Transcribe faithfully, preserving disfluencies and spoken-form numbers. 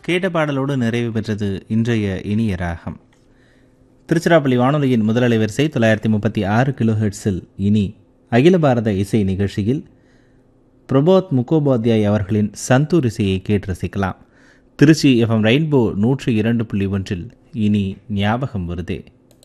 கேட்ட பாடலோடு நிறைவு பெற்றது இன்றைய இனிய ராகம். திருச்சிராப்பள்ளி வானொலியின் முதல் அலைவரிசை தொள்ளாயிரத்தி முப்பத்தி ஆறு கிலோ ஹெர்ட்ஸில் இனி அகில பாரத இசை நிகழ்ச்சியில் பிரபோத் முகோபாத்யாய் அவர்களின் சந்தூர் இசையை கேட்டு ரசிக்கலாம். திருச்சி எஃப்எம் ரெயின்போ நூற்றி இரண்டு புள்ளி ஒன்றில் இனி ஞாபகம் வருதே.